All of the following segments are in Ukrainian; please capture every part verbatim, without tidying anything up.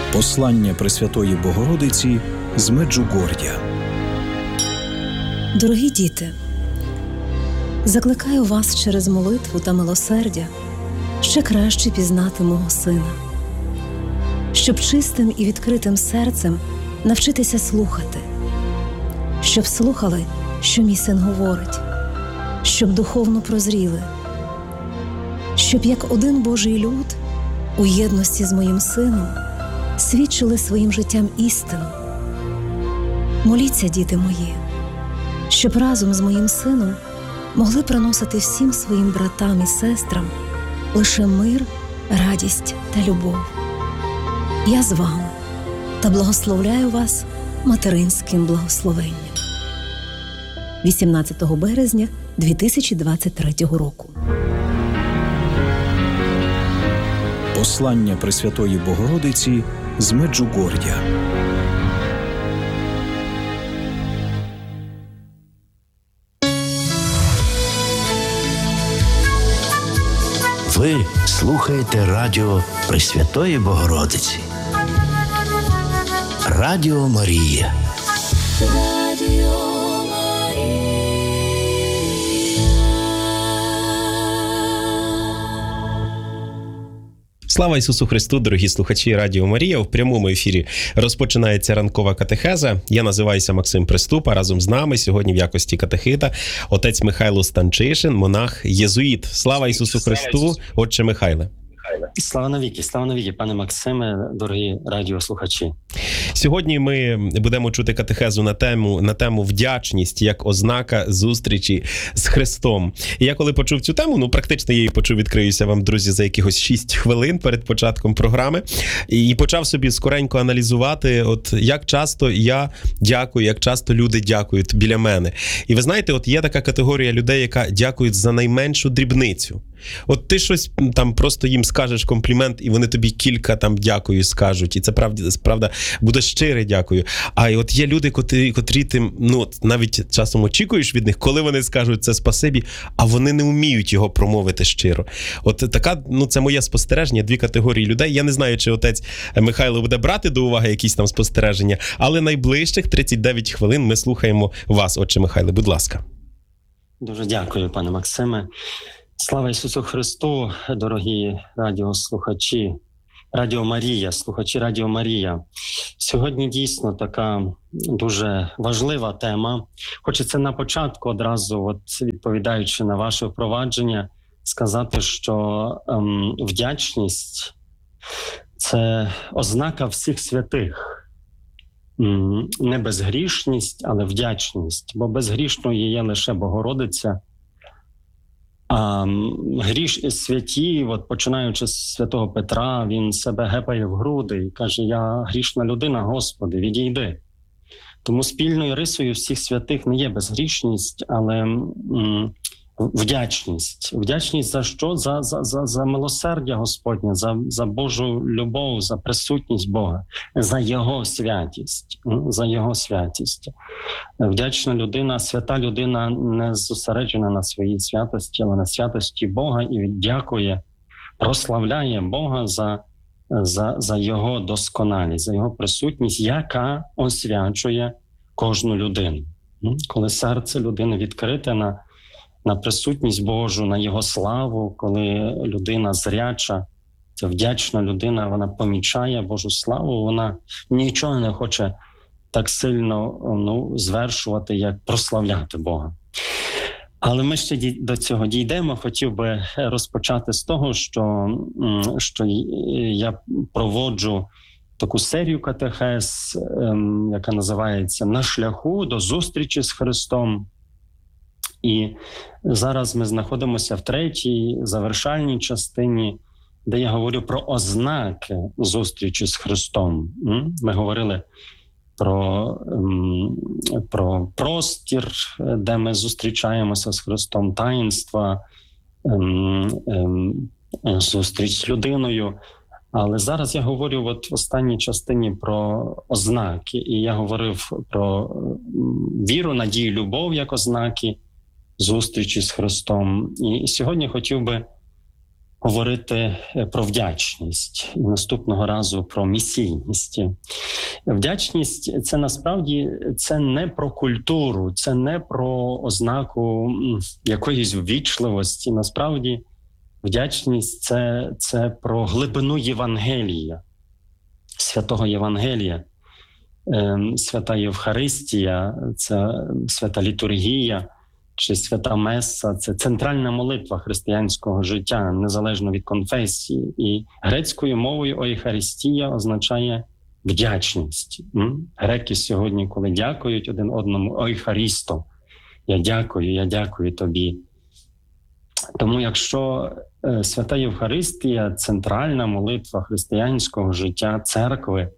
Послання Пресвятої Богородиці з Меджугор'я. Дорогі діти, закликаю вас через молитву та милосердя ще краще пізнати мого Сина, щоб чистим і відкритим серцем навчитися слухати, щоб слухали, що мій Син говорить, щоб духовно прозріли, щоб як один Божий люд у єдності з моїм Сином свідчили своїм життям істину. Моліться, діти мої, щоб разом з моїм Сином могли приносити всім своїм братам і сестрам лише мир, радість та любов. Я з вами та благословляю вас материнським благословенням. вісімнадцятого березня дві тисячі двадцять третього року. Послання Пресвятої Богородиці з Меджугор'я. Ви слухаєте радіо Пресвятої Богородиці. Радіо Марія. Слава Ісусу Христу, дорогі слухачі Радіо Марія. В прямому ефірі розпочинається ранкова катехеза. Я називаюся Максим Приступа. Разом з нами сьогодні в якості катехита отець Михайло Станчишин, монах-єзуїт. Слава Ісусу Христу, отче Михайле. Слава навіки, слава навіки, пане Максиме, дорогі радіослухачі. Сьогодні ми будемо чути катехезу на тему, на тему вдячність як ознака зустрічі з Христом. І я коли почув цю тему, ну практично я її почув, відкриюся вам, друзі, за якихось шість хвилин перед початком програми. І почав собі скоренько аналізувати, от як часто я дякую, як часто люди дякують біля мене. І ви знаєте, от є така категорія людей, яка дякують за найменшу дрібницю. От ти щось там просто їм скажеш комплімент, і вони тобі кілька там дякую скажуть. І це правда, правда буде щире дякую. А от є люди, котрі, котрі ти, ну, навіть часом очікуєш від них, коли вони скажуть це спасибі, а вони не вміють його промовити щиро. От така, ну, це моє спостереження, дві категорії людей. Я не знаю, чи отець Михайло буде брати до уваги якісь там спостереження, але найближчих тридцять дев'ять хвилин ми слухаємо вас, отче Михайле, будь ласка. Дуже дякую, пане Максиме. Слава Ісусу Христу, дорогі радіослухачі, Радіо Марія, слухачі Радіо Марія. Сьогодні дійсно така дуже важлива тема. Хочеться на початку одразу, от, відповідаючи на ваше впровадження, сказати, що ем, вдячність – це ознака всіх святих. Ем, не безгрішність, але вдячність, бо безгрішною є лише Богородиця. А гріш святі, от починаючи з святого Петра, він себе гепає в груди і каже: «Я грішна людина, Господи, відійди». Тому спільною рисою всіх святих не є безгрішність, але м, вдячність. Вдячність за що? За, за, за, за милосердя Господнє, за, за Божу любов, за присутність Бога, за Його святість, за Його святість. Вдячна людина, свята людина не зосереджена на своїй святості, але на святості Бога і дякує, прославляє Бога за, за, за Його досконалість, за Його присутність, яка освячує кожну людину. Коли серце людини відкрите на на присутність Божу, на Його славу, коли людина зряча, це вдячна людина, вона помічає Божу славу, вона нічого не хоче так сильно ну, звершувати, як прославляти Бога. Але ми ще до цього дійдемо. Хотів би розпочати з того, що, що я проводжу таку серію катехез, яка називається «На шляху до зустрічі з Христом». І зараз ми знаходимося в третій, завершальній частині, де я говорю про ознаки зустрічі з Христом. Ми говорили про, про простір, де ми зустрічаємося з Христом, таїнства, зустріч з людиною. Але зараз я говорю от в останній частині про ознаки. І я говорив про віру, надію, любов як ознаки зустрічі з Христом. І сьогодні хотів би говорити про вдячність і наступного разу про місійність. Вдячність – це насправді це не про культуру, це не про ознаку якоїсь ввічливості. Насправді вдячність – це, це про глибину Євангелія, святого Євангелія. Свята Євхаристія, це свята літургія чи свята Меса – це центральна молитва християнського життя, незалежно від конфесії. І грецькою мовою «ойхаристія» означає вдячність. Греки сьогодні, коли дякують один одному, «ойхарісто» – «я дякую, я дякую тобі». Тому якщо свята Євхаристія – центральна молитва християнського життя церкви,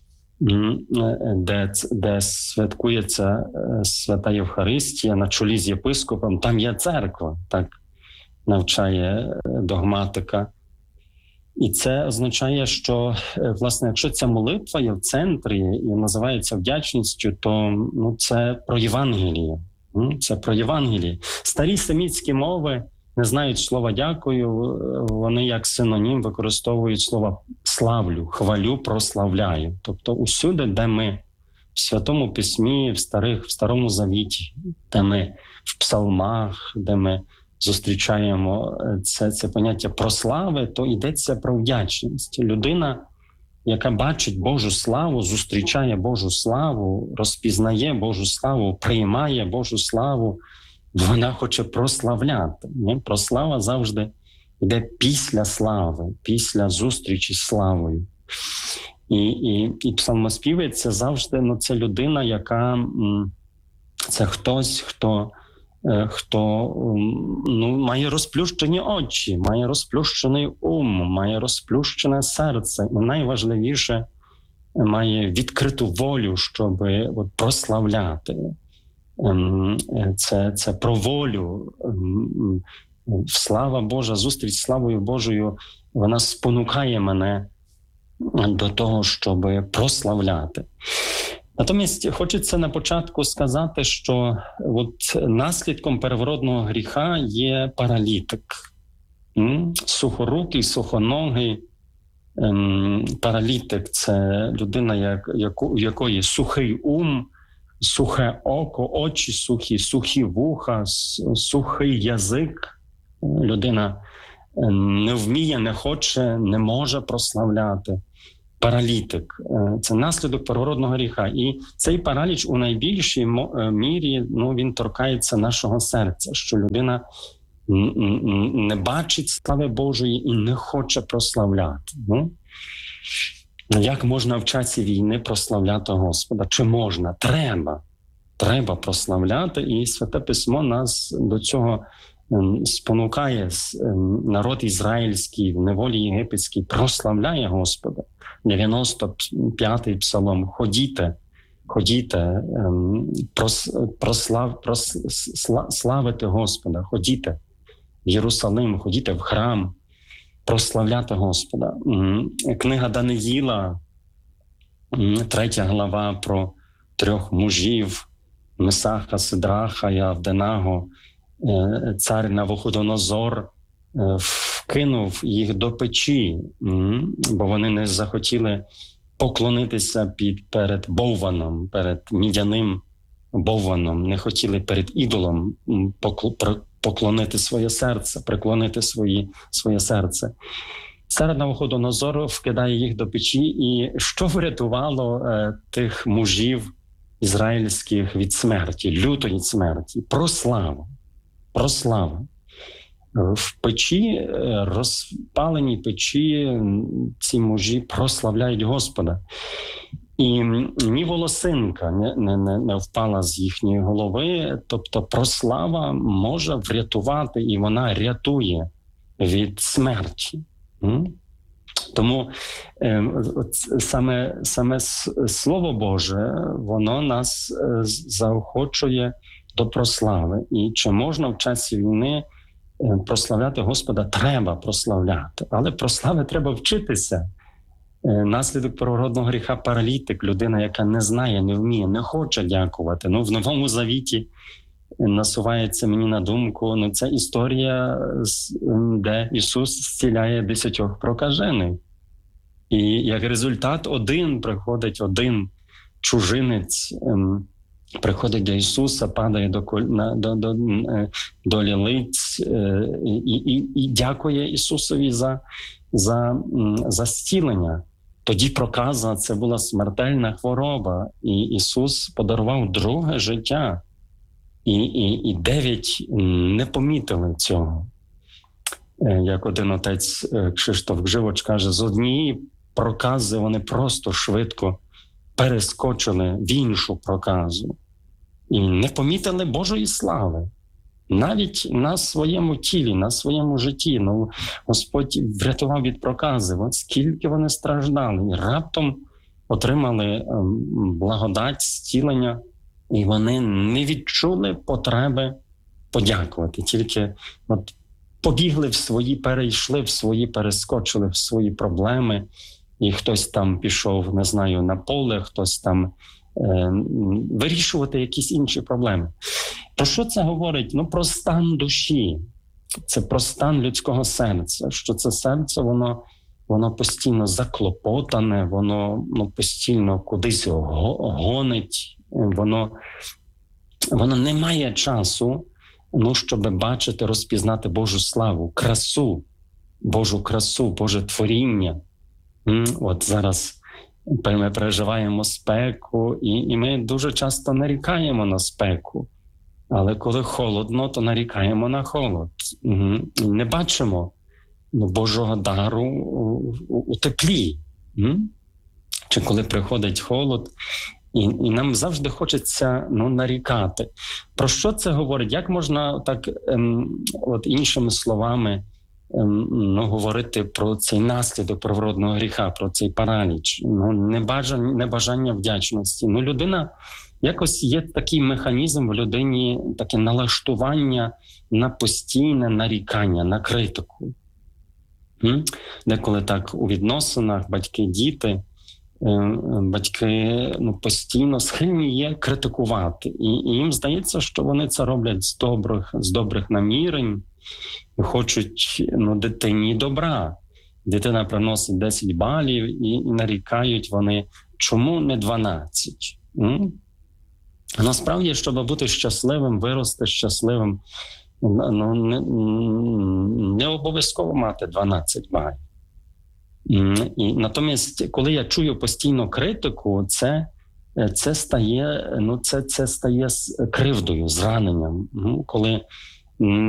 де, де святкується свята Євхаристія на чолі з єпископом, там є церква, так навчає догматика. І це означає, що, власне, якщо ця молитва є в центрі і називається вдячністю, то ну, це про Євангеліє. Це про Євангеліє. Старі семітські мови не знають слова «дякую», вони як синонім використовують слова «славлю», «хвалю», «прославляю». Тобто усюди, де ми в Святому Письмі, в, старих, в Старому Завіті, де ми в псалмах, де ми зустрічаємо це, це поняття прослави, то йдеться про вдячність. Людина, яка бачить Божу славу, зустрічає Божу славу, розпізнає Божу славу, приймає Божу славу, вона хоче прославляти. Не? Прослава завжди йде після слави, після зустрічі з славою. І, і, і псалмоспівець – це завжди ну, це людина, яка це хтось, хто, хто ну, має розплющені очі, має розплющений ум, має розплющене серце. І найважливіше – має відкриту волю, щоб от, прославляти. Це, це про волю. Слава Божа, зустріч з славою Божою, вона спонукає мене до того, щоб прославляти. Натомість хочеться на початку сказати, що от наслідком первородного гріха є паралітик. Сухорукий, сухоногий. Паралітик – це людина, у якої сухий ум, сухе око, очі сухі, сухі вуха, сухий язик. Людина не вміє, не хоче, не може прославляти. Паралітик – це наслідок первородного гріха. І цей параліч у найбільшій мірі ну, він торкається нашого серця, що людина не бачить слави Божої і не хоче прославляти. Ну? Як можна в часі війни прославляти Господа? Чи можна? Треба. Треба прославляти. І Святе Письмо нас до цього спонукає. Народ ізраїльський в неволі єгипетській прославляє Господа. дев'яносто п'ятий псалом. Ходіте, ходіте, прослав, прославити Господа, ходіте в Єрусалим, ходіте в храм, прославляти Господа. Книга Даниїла, третя глава про трьох мужів, Месаха, Сидраха і Авденаго. Цар Навуходонозор вкинув їх до печі, бо вони не захотіли поклонитися під, перед Бовваном, перед мідяним Бовваном, не хотіли перед ідолом поклонити своє серце, приклонити свої, своє серце. Цар Навуходонозор вкидає їх до печі, і що врятувало е, тих мужів ізраїльських від смерті, лютої смерті? Прослава. Прослава. В печі, розпаленій печі, ці мужі прославляють Господа. І ні волосинка не, не, не впала з їхньої голови, тобто прослава може врятувати, і вона рятує від смерті. Тому е, саме, саме Слово Боже, воно нас е, заохочує до прослави. І чи можна в часі війни е, прославляти Господа? Треба прославляти. Але прослави треба вчитися. Е, наслідок первородного гріха – паралітик, людина, яка не знає, не вміє, не хоче дякувати. Ну, в Новому Завіті насувається мені на думку, ну це історія, де Ісус зціляє десятьох прокажених. І як результат один приходить, один чужинець ем, приходить до Ісуса, падає до, на, до, до, до лілиць е, і, і, і дякує Ісусові за, за, за зцілення. Тоді проказа – це була смертельна хвороба, і Ісус подарував друге життя. І, і, і дев'ять не помітили цього. Як один отець Кшиштоф Гживоч каже, з однієї прокази вони просто швидко перескочили в іншу проказу. І не помітили Божої слави. Навіть на своєму тілі, на своєму житті. Ну, Господь врятував від прокази. От скільки вони страждали. І раптом отримали благодать, зцілення. І вони не відчули потреби подякувати. Тільки от побігли в свої, перейшли в свої, перескочили в свої проблеми. І хтось там пішов, не знаю, на поле, хтось там е, вирішувати якісь інші проблеми. Про що це говорить? Ну, про стан душі. Це про стан людського серця. Що це серце, воно, воно постійно заклопотане, воно ну, постійно кудись гонить. Воно, воно не має часу, ну, щоб бачити, розпізнати Божу славу, красу, Божу красу, Боже творіння. От зараз ми переживаємо спеку, і, і ми дуже часто нарікаємо на спеку. Але коли холодно, то нарікаємо на холод. Не бачимо Божого дару у, у, у теплі. Чи коли приходить холод, І, і нам завжди хочеться ну, нарікати. Про що це говорить? Як можна так ем, от іншими словами ем, ну, говорити про цей наслідок первородного гріха, про цей параліч, ну, небажання, небажання вдячності? Ну, людина, якось є такий механізм в людині, таке налаштування на постійне нарікання, на критику. М? Деколи так у відносинах батьки-діти, батьки ну, постійно схильні є критикувати. І, і їм здається, що вони це роблять з добрих, з добрих намірень і хочуть ну, дитині добра. Дитина приносить десять балів і, і нарікають вони, чому не дванадцять? М? Насправді, щоб бути щасливим, вирости щасливим, ну, не, не обов'язково мати дванадцять балів. І натомість, коли я чую постійно критику, це, це стає, ну, це, це стає кривдою, зраненням. Ну, коли